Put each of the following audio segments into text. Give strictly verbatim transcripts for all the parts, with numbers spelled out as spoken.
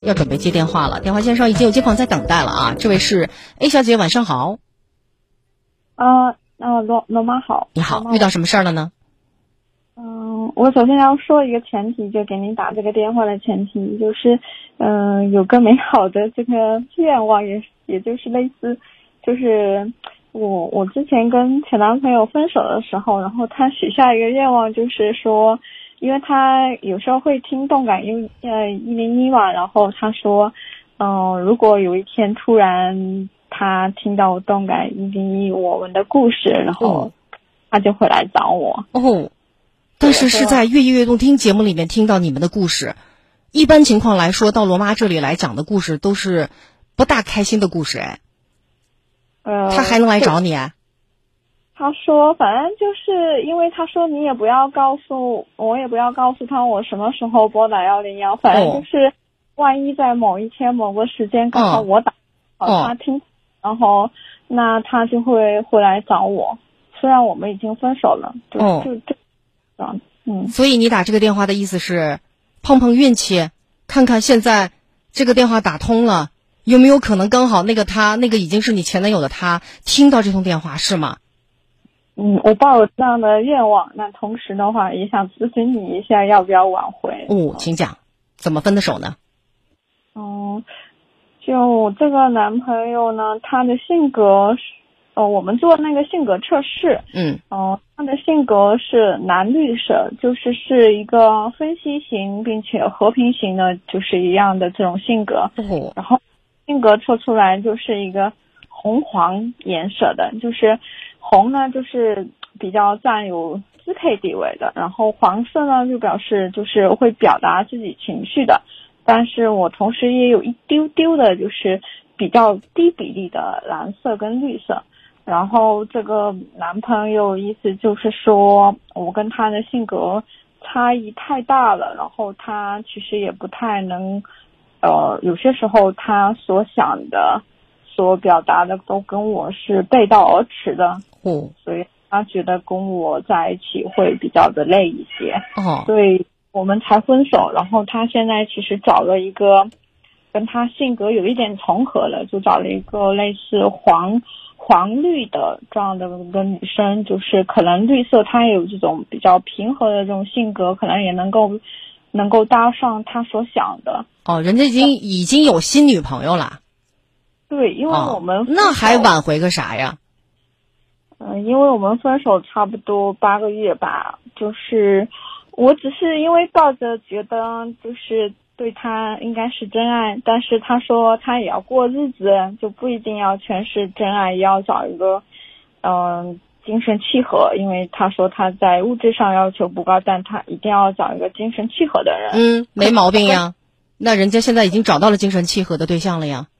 要准备接电话了，电话线上已经有接访在等待了啊！这位是 A 小姐，晚上好。 呃，呃，罗罗妈好。 你好，遇到什么事儿了呢？ 嗯、呃，我首先要说一个前提，就给您打这个电话的前提，就是，嗯、呃，有个美好的这个愿望也，也也就是类似，就是我我之前跟前男朋友分手的时候，然后他许下一个愿望，就是说。因为他有时候会听动感一呃一零一嘛，然后他说，嗯、呃，如果有一天突然他听到动感一零一我们的故事，然后他就会来找我。 哦，但是是在越夜越动听节目里面听到你们的故事。一般情况来说，到罗妈这里来讲的故事都是不大开心的故事，哎， 呃， 他还能来找你？ 他说反正就是因为他说你也不要告诉我也不要告诉他我什么时候拨打幺零幺，反正就是万一在某一天某个时间刚好我打好、哦、他听、哦、然后那他就会回来找我，虽然我们已经分手了，就、哦、就就这样。嗯， 所以你打这个电话的意思是碰碰运气，看看现在这个电话打通了有没有可能刚好那个他那个已经是你前男友的他听到这通电话，是吗？ 嗯，我抱有这样的愿望，那同时的话也想咨询你一下要不要挽回。 哦，请讲，怎么分的手呢？ 嗯，就这个男朋友呢，他的性格是，呃，我们做那个性格测试， 嗯， 哦、呃，他的性格是蓝绿色，就是是一个分析型并且和平型的，就是一样的这种性格。 哦， 然后性格测出来就是一个红黄颜色的，就是红呢就是比较占有支配地位的，然后黄色呢就表示就是会表达自己情绪的，但是我同时也有一丢丢的就是比较低比例的蓝色跟绿色。然后这个男朋友意思就是说我跟他的性格差异太大了，然后他其实也不太能呃有些时候他所想的所表达的都跟我是背道而驰的。 哦， 所以他觉得跟我在一起会比较的累一些。 哦， 所以我们才分手。然后他现在其实找了一个跟他性格有一点重合的，就找了一个类似黄黄绿的这样的一个女生，就是可能绿色她也有这种比较平和的这种性格，可能也能够能够搭上他所想的。 哦，人家已经已经有新女朋友了。 对，因为我们、哦、 那还挽回个啥呀？ 嗯、呃，因为我们分手差不多八个月吧，就是我只是因为抱着觉得就是对他应该是真爱，但是他说他也要过日子，就不一定要全是真爱，也要找一个嗯、呃、精神契合，因为他说他在物质上要求不高，但他一定要找一个精神契合的人。 嗯，没毛病呀。那人家现在已经找到了精神契合的对象了呀。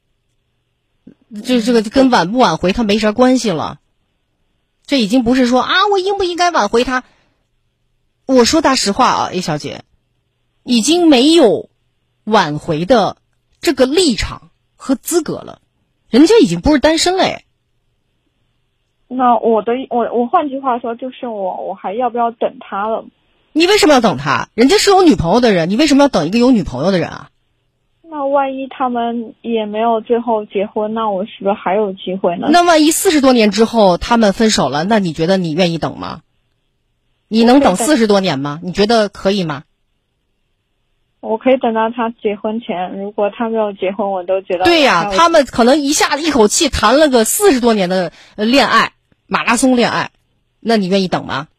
这这个跟挽不挽回他没啥关系了。这已经不是说啊我应不应该挽回他。我说大实话啊 A 小姐，已经没有挽回的这个立场和资格了，人家已经不是单身了哎。 那我的我我换句话说就是我我还要不要等他了？ 你为什么要等他？人家是有女朋友的人，你为什么要等一个有女朋友的人啊？ 那万一他们也没有最后结婚，那我是不是还有机会呢？ 那万一四十多年之后他们分手了，那你觉得你愿意等吗？你能等四十多年吗？你觉得可以吗？ 我可以等到他结婚前，如果他没有结婚，我都觉得对呀、啊，他们可能一下一口气谈了个四十多年的恋爱，马拉松恋爱，那你愿意等吗？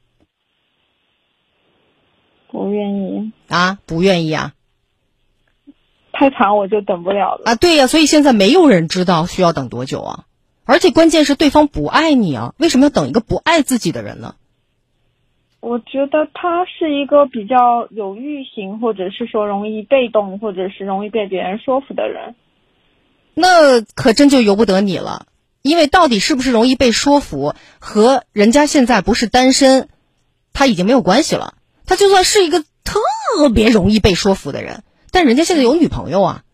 不愿意啊，不愿意啊。 太长我就等不了了啊！对呀、啊，所以现在没有人知道需要等多久啊，而且关键是对方不爱你啊，为什么要等一个不爱自己的人呢？ 我觉得他是一个比较犹豫型，或者是说容易被动，或者是容易被别人说服的人。 那可真就由不得你了，因为到底是不是容易被说服，和人家现在不是单身，他已经没有关系了。他就算是一个特别容易被说服的人。但人家现在有女朋友啊，